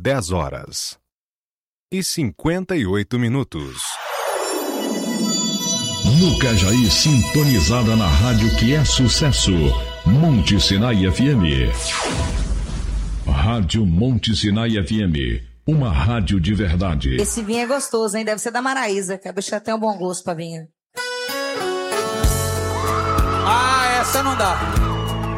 10h58. No Cajaí, sintonizada na rádio que é sucesso, Monte Sinai FM. Rádio Monte Sinai FM, uma rádio de verdade. Esse vinho é gostoso, hein? Deve ser da Maraísa, que a bicha tem um bom gosto pra vinho. Ah, essa não dá.